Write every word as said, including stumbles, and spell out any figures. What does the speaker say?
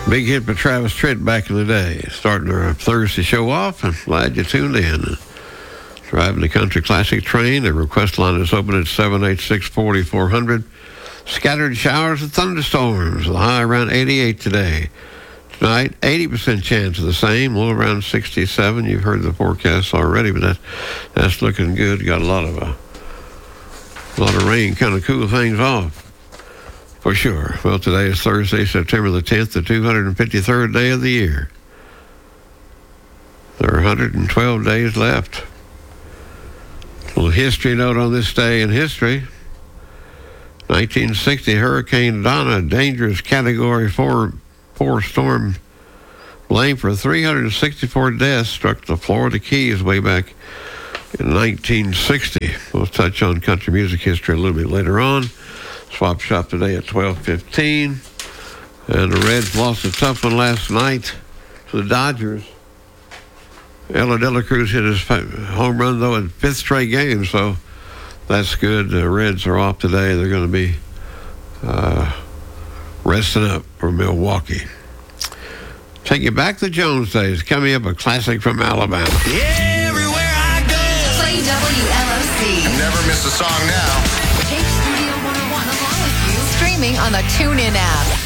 Big hit by Travis Tritt back in the day. Starting our Thursday show off. I'm glad you tuned in. Driving the Country Classic train. The request line is open at seven eight six, four four zero zero. Scattered showers and thunderstorms. The high around eighty-eight today. Tonight, eighty percent chance of the same. Low around sixty-seven. You've heard the forecast already, but that, that's looking good. You got a lot of uh, a lot of rain kind of cool things off. For sure. Well, today is Thursday, September the tenth, the two hundred fifty-third day of the year. There are one hundred twelve days left. A little history note on this day in history. nineteen sixty, Hurricane Donna, dangerous Category four, four storm, blamed for three hundred sixty-four deaths, struck the Florida Keys way back in nineteen sixty. We'll touch on country music history a little bit later on. Swap shop today at twelve fifteen. And the Reds lost a tough one last night to the Dodgers. Ella De La Cruz hit his home run, though, in fifth straight game, so that's good. The Reds are off today. They're going to be uh, resting up for Milwaukee. Take you back to Jones days. Coming up, a classic from Alabama. Yeah, everywhere I go. Play W L O C. Never miss a song now. Take Studio one oh one along with you. Streaming on the TuneIn app.